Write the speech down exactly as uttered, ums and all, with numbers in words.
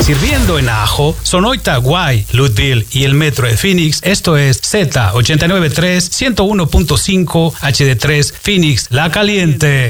Sirviendo en Ajo, Sonoita, Guay, Louisville y el Metro de Phoenix. Esto es Z ochenta y nueve punto tres, ciento uno punto cinco H D tres, Phoenix, La Caliente.